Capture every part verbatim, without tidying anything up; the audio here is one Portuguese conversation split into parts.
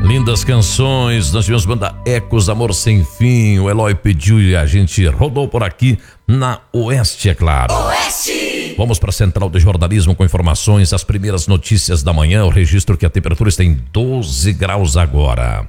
Lindas canções, nós tivemos banda Ecos, Amor Sem Fim, o Eloy pediu e a gente rodou por aqui na Oeste, é claro. Oeste! Vamos para a Central de Jornalismo com informações, as primeiras notícias da manhã, o registro que a temperatura está em doze graus agora.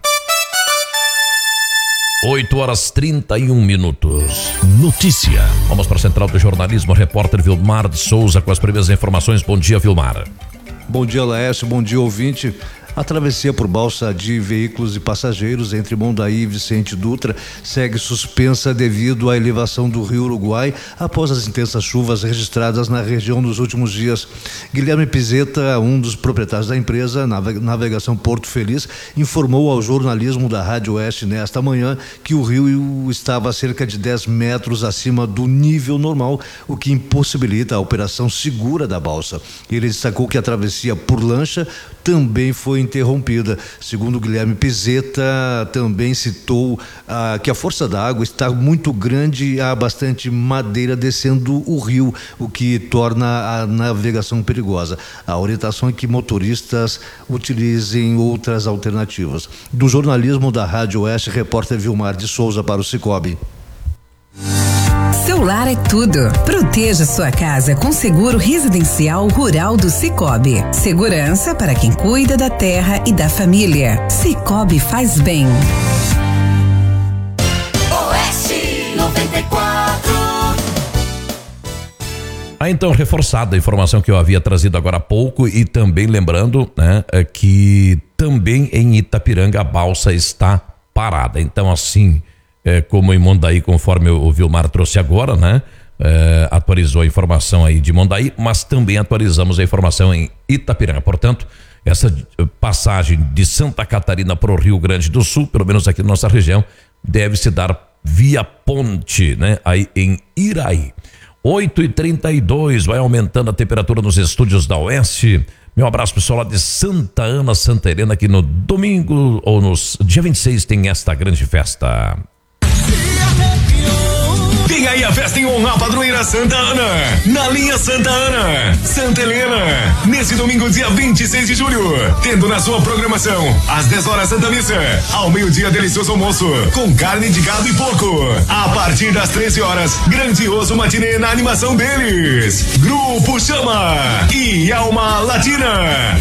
oito horas trinta e um minutos. Notícia. Vamos para a Central de Jornalismo, repórter Vilmar de Souza com as primeiras informações. Bom dia, Vilmar. Bom dia, Laércio, bom dia, ouvinte. A travessia por balsa de veículos e passageiros entre Mondaí e Vicente Dutra segue suspensa devido à elevação do rio Uruguai após as intensas chuvas registradas na região nos últimos dias. Guilherme Pizeta, um dos proprietários da empresa Navegação Porto Feliz, informou ao jornalismo da Rádio Oeste nesta manhã que o rio estava a cerca de dez metros acima do nível normal, o que impossibilita a operação segura da balsa. Ele destacou que a travessia por lancha também foi interrompida. Segundo Guilherme Pizeta, também citou ah, que a força da água está muito grande e há bastante madeira descendo o rio, o que torna a navegação perigosa. A orientação é que motoristas utilizem outras alternativas. Do jornalismo da Rádio Oeste, repórter Vilmar de Souza para o Cicobi. Seu lar é tudo. Proteja sua casa com seguro residencial rural do Cicobi. Segurança para quem cuida da terra e da família. Cicobi faz bem. Oeste noventa e quatro. Ah, então, reforçada a informação que eu havia trazido agora há pouco e também lembrando, né, que também em Itapiranga a balsa está parada. Então, assim, É, como em Mondaí, conforme o Vilmar trouxe agora, né? É, atualizou a informação aí de Mondaí, mas também atualizamos a informação em Itapiranga. Portanto, essa passagem de Santa Catarina para o Rio Grande do Sul, pelo menos aqui na nossa região, deve se dar via ponte, né? Aí em Iraí. oito e trinta e dois, vai aumentando a temperatura nos estúdios da Oeste. Meu abraço pessoal lá de Santa Ana, Santa Helena, que no domingo ou no dia vinte e seis tem esta grande festa. Vem aí a festa em honra à padroeira Santa Ana, na linha Santa Ana, Santa Helena, nesse domingo dia vinte e seis de julho, tendo na sua programação, às dez horas Santa Missa, ao meio-dia delicioso almoço, com carne de gado e porco, a partir das treze horas, grandioso matinê na animação deles, Grupo Chama e Alma Latina.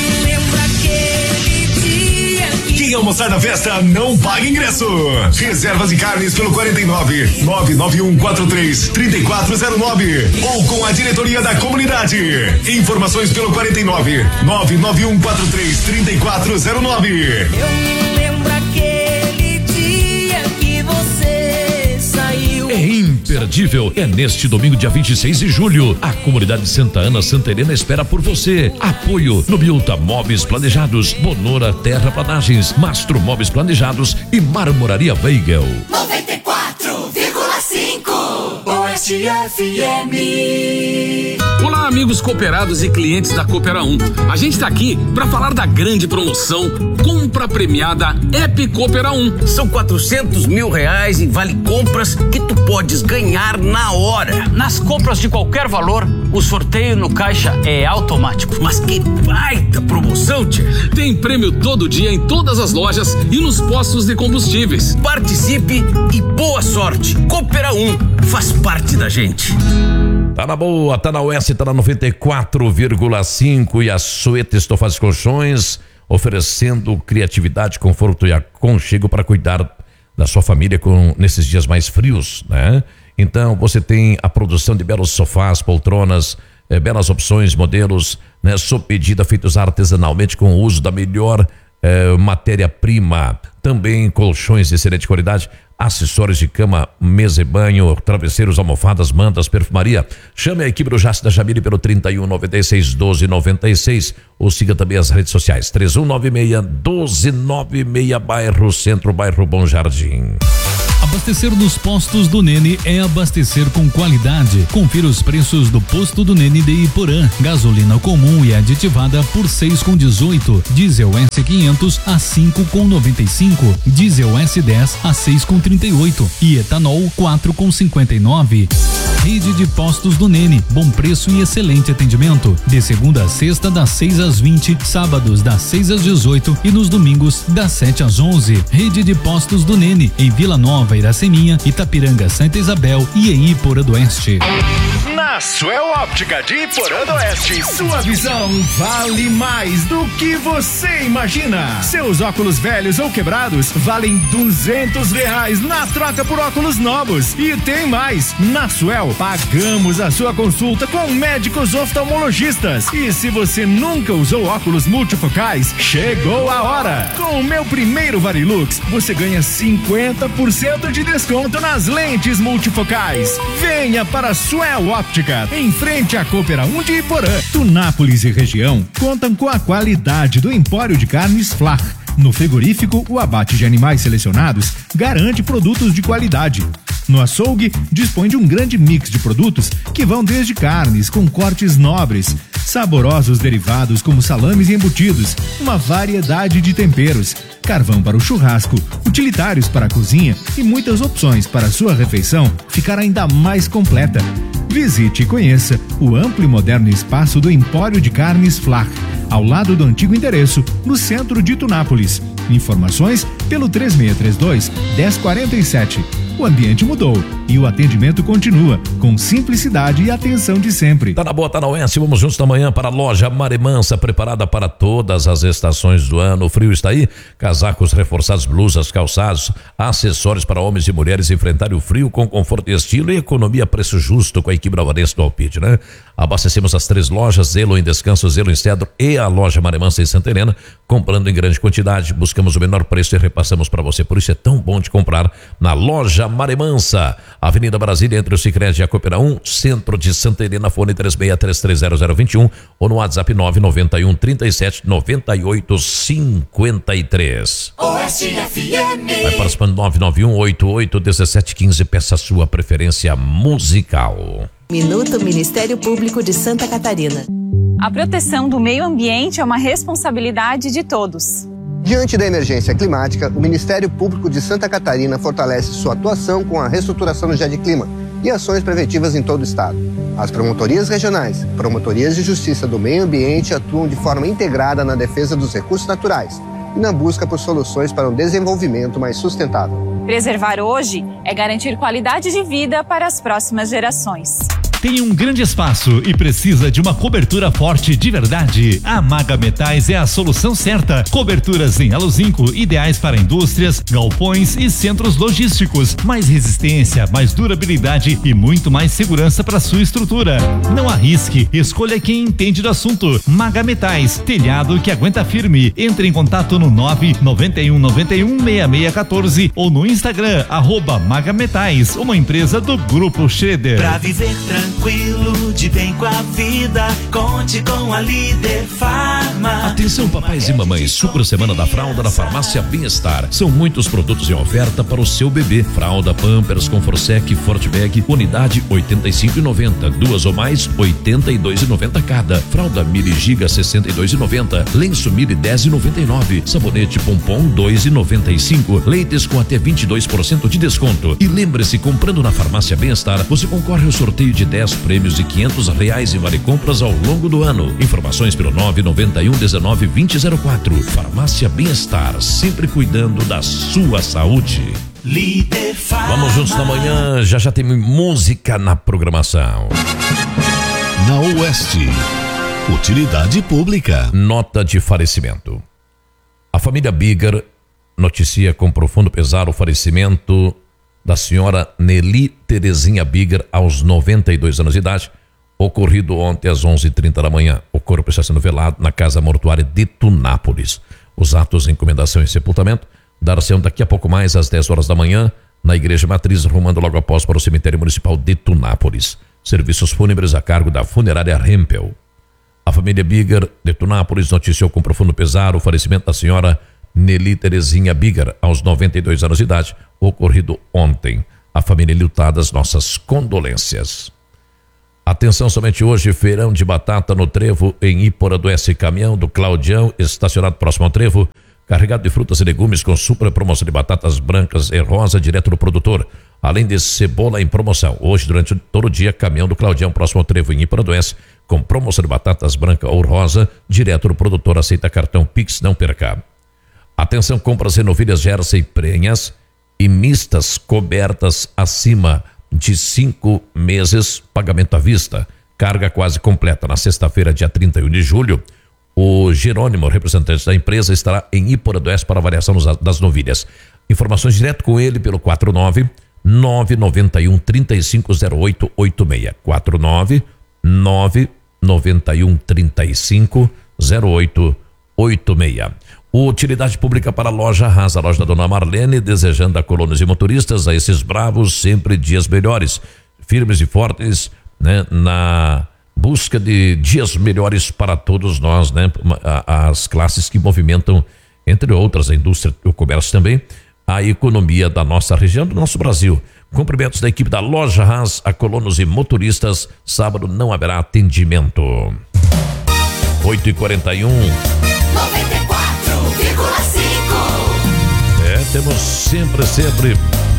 Quem almoçar na festa não paga ingresso. Reservas de carnes pelo quarenta e nove, nove nove um quatro três, três quatro zero nove ou com a diretoria da comunidade. Informações pelo quarenta e nove, nove nove um quatro três, três quatro zero nove. Eu me lembro aquele dia que você saiu. É imperdível, é neste domingo dia vinte e seis de julho. A comunidade Santa Ana, Santa Helena espera por você. Apoio Nobilta Móveis Planejados, Bonora Terraplanagens, Mastro Móveis Planejados e Marmoraria Weigel. noventa e quatro vírgula cinco Oeste F M. Olá, amigos cooperados e clientes da Coopera um. A gente está aqui para falar da grande promoção Compra Premiada App Coopera um. São quatrocentos mil reais em vale compras que tu podes ganhar na hora. Nas compras de qualquer valor, o sorteio no caixa é automático. Mas que baita promoção, tia! Tem prêmio todo dia em todas as lojas e nos postos de combustíveis. Participe e boa sorte. Coopera um faz parte da gente. Tá na boa, tá na Oeste, tá na noventa e quatro vírgula cinco e a Suete Estofados Colchões oferecendo criatividade, conforto e aconchego para cuidar da sua família com nesses dias mais frios, né? Então você tem a produção de belos sofás, poltronas, eh, belas opções, modelos, né? Sob medida, feitos artesanalmente com o uso da melhor eh, matéria-prima. Também colchões de excelente qualidade, acessórios de cama, mesa e banho, travesseiros, almofadas, mantas, perfumaria. Chame a equipe do Jace da Jamile pelo trinta e um, noventa e seis, doze, noventa e seis ou siga também as redes sociais três um nove seis, doze noventa e seis, bairro Centro, bairro Bom Jardim. Abastecer nos postos do Nene é abastecer com qualidade. Confira os preços do posto do Nene de Iporã. Gasolina comum e aditivada por seis com dezoito. Diesel S quinhentos a cinco com noventa e cinco. Diesel S dez a seis com trinta e oito. E etanol quatro com cinquenta e nove. Rede de postos do Nene, bom preço e excelente atendimento. De segunda a sexta, das seis às vinte, sábados das seis às dezoito e nos domingos das sete às onze. Rede de postos do Nene, em Vila Nova, Iraceminha, Itapiranga, Santa Isabel e em Iporã do Oeste. Na Suel Óptica de Iporã do Oeste, sua visão vale mais do que você imagina. Seus óculos velhos ou quebrados valem duzentos reais na troca por óculos novos. E tem mais, na Suel pagamos a sua consulta com médicos oftalmologistas. E se você nunca usou óculos multifocais, chegou a hora. Com o meu primeiro Varilux, você ganha cinquenta por cento de desconto nas lentes multifocais. Venha para a Suel Óptica, em frente à Coopera um de Iporã. Tunápolis e região contam com a qualidade do Empório de Carnes Flach. No frigorífico, o abate de animais selecionados garante produtos de qualidade. No açougue, dispõe de um grande mix de produtos que vão desde carnes com cortes nobres, saborosos derivados como salames e embutidos, uma variedade de temperos, carvão para o churrasco, utilitários para a cozinha e muitas opções para a sua refeição ficar ainda mais completa. Visite e conheça o amplo e moderno espaço do Empório de Carnes Flach, ao lado do antigo endereço, no centro de Tunápolis. Informações pelo três seis três dois, um zero quatro sete. O ambiente mudou e o atendimento continua com simplicidade e atenção de sempre. Tá na boa, tá na oeste, vamos juntos da manhã para a loja Maremansa, preparada para todas as estações do ano. O frio está aí, casacos reforçados, blusas, calçados, acessórios para homens e mulheres enfrentarem o frio com conforto e estilo e economia a preço justo com a equipe bravarense do Alpide, né? Abastecemos as três lojas, Zelo em Descanso, Zelo em Cedro e a loja Maremansa em Santa Helena, comprando em grande quantidade, buscamos o menor preço e repassamos para você, por isso é tão bom de comprar na loja Maremansa, Avenida Brasília, entre o Sicredi e a Coopera um, centro de Santa Helena, fone três seis três três zero zero dois um ou no WhatsApp nove nove um, trinta e sete, noventa e oito, cinquenta e três. Oeste F M. Vai participando nove nove um, oito oito, um sete um cinco, peça a sua preferência musical. Minuto Ministério Público de Santa Catarina. A proteção do meio ambiente é uma responsabilidade de todos. Diante da emergência climática, o Ministério Público de Santa Catarina fortalece sua atuação com a reestruturação do GEDclima e ações preventivas em todo o estado. As promotorias regionais, promotorias de justiça do meio ambiente atuam de forma integrada na defesa dos recursos naturais e na busca por soluções para um desenvolvimento mais sustentável. Preservar hoje é garantir qualidade de vida para as próximas gerações. Tem um grande espaço e precisa de uma cobertura forte de verdade? A Maga Metais é a solução certa. Coberturas em aluzinco, ideais para indústrias, galpões e centros logísticos. Mais resistência, mais durabilidade e muito mais segurança para sua estrutura. Não arrisque, escolha quem entende do assunto. Maga Metais, telhado que aguenta firme. Entre em contato no nove nove um nove um, seis seis um quatro ou no Instagram, arroba Maga Metais, uma empresa do Grupo Schroeder. Pra viver tranquilo, de bem com a vida, conte com a Líder Farma. Atenção papais e mamães, super semana da fralda na Farmácia Bem-Estar. São muitos produtos em oferta para o seu bebê. Fralda Pampers com Forsec Fortbag, unidade oitenta e cinco reais e noventa centavos. Duas ou mais, oitenta e dois reais e noventa centavos cada. Fralda Mili Giga, sessenta e dois reais e noventa centavos. Lenço Mili, dez reais e noventa e nove centavos. Sabonete Pompom, dois reais e noventa e cinco centavos. Leites com até vinte e dois por cento de desconto. E lembre-se, comprando na Farmácia Bem-Estar, você concorre ao sorteio de dez prêmios de quinhentos reais e vale compras ao longo do ano. Informações pelo nove nove um, dezenove, vinte zero quatro. Farmácia Bem-Estar, sempre cuidando da sua saúde. Líder Farma. Vamos juntos na manhã, já já tem música na programação. Na Oeste, utilidade pública. Nota de falecimento. A família Bigger noticia com profundo pesar o falecimento da senhora Nelly Terezinha Bigger aos noventa e dois anos de idade, ocorrido ontem às onze e trinta da manhã. O corpo está sendo velado na casa mortuária de Tunápolis. Os atos de encomendação e sepultamento dar-se-ão daqui a pouco mais às dez horas da manhã na Igreja Matriz, rumando logo após para o cemitério municipal de Tunápolis. Serviços fúnebres a cargo da funerária Rempel. A família Bigger de Tunápolis noticiou com profundo pesar o falecimento da senhora Nelly Terezinha Bigar, aos noventa e dois anos de idade, ocorrido ontem. A família lutada, as nossas condolências. Atenção, somente hoje, feirão de batata no Trevo, em Iporã do Oeste. Caminhão do Claudião, estacionado próximo ao Trevo, carregado de frutas e legumes com super promoção de batatas brancas e rosa direto do produtor, além de cebola em promoção. Hoje, durante todo o dia, caminhão do Claudião, próximo ao Trevo, em Iporã do Oeste, com promoção de batatas branca ou rosa, direto do produtor, aceita cartão Pix, não perca. Atenção, compras em novilhas Jersey prenhas e mistas cobertas acima de cinco meses, pagamento à vista, carga quase completa. Na sexta-feira, dia trinta e um de julho, o Jerônimo, representante da empresa, estará em Iporã do Oeste para avaliação das novilhas. Informações direto com ele pelo quatro nove nove nove um, três cinco zero oito oito seis. quatro nove nove nove um, três cinco zero oito oito seis. Utilidade pública para a Loja Haas, a loja da Dona Marlene, desejando a colonos e motoristas, a esses bravos, sempre dias melhores, firmes e fortes, né, na busca de dias melhores para todos nós, né, as classes que movimentam, entre outras, a indústria e o comércio também, a economia da nossa região, do nosso Brasil. Cumprimentos da equipe da Loja Haas, a colonos e motoristas. Sábado não haverá atendimento. oito e quarenta e um. noventa e quatro vírgula cinco. É, temos sempre, sempre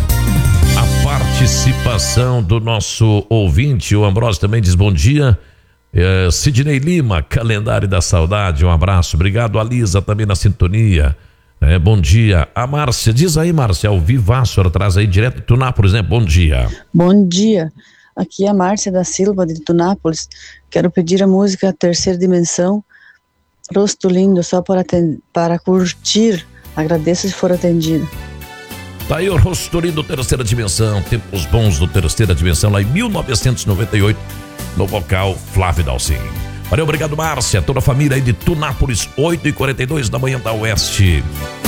a participação do nosso ouvinte. O Ambrosio também diz bom dia. É, Sidney Lima, calendário da saudade, um abraço. Obrigado, a Lisa também na sintonia. É, bom dia. A Márcia, diz aí, Márcia, ao vivaço, ela traz aí direto de Tunápolis, né? Bom dia. Bom dia. Aqui é a Márcia da Silva de Tunápolis. Quero pedir a música Terceira Dimensão, Rosto Lindo, só para, para curtir. Agradeço se for atendido. Tá aí o Rosto Lindo, Terceira Dimensão, tempos bons do Terceira Dimensão, lá em mil novecentos e noventa e oito, no vocal Flávio Dalcin. Valeu, obrigado, Márcia, toda a família aí de Tunápolis, oito e quarenta e dois da manhã da Oeste.